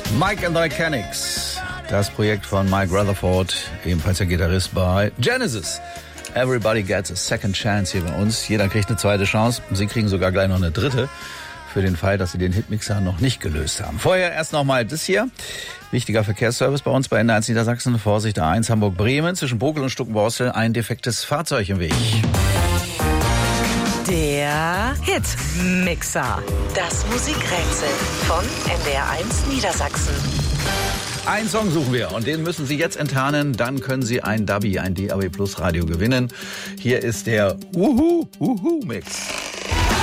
Mike and the Mechanics, das Projekt von Mike Rutherford, ebenfalls der Gitarrist bei Genesis. Everybody gets a second chance hier bei uns. Jeder kriegt eine zweite Chance. Sie kriegen sogar gleich noch eine dritte, für den Fall, dass Sie den Hitmixer noch nicht gelöst haben. Vorher erst nochmal das hier. Wichtiger Verkehrsservice bei uns bei NDR 1 Niedersachsen. Vorsicht, A1 Hamburg-Bremen. Zwischen Bokel und Stuckenborstel ein defektes Fahrzeug im Weg. Der Hitmixer. Das Musikrätsel von NDR 1 Niedersachsen. Einen Song suchen wir und den müssen Sie jetzt enttarnen. Dann können Sie ein DAB, ein DAB Plus Radio gewinnen. Hier ist der Uhu Mix.